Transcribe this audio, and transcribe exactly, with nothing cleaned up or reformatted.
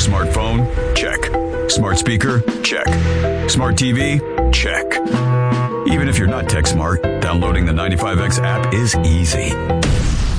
Smartphone? Check. Smart speaker? Check. Smart T V? Check. Even if you're not tech smart, downloading the ninety-five X app is easy.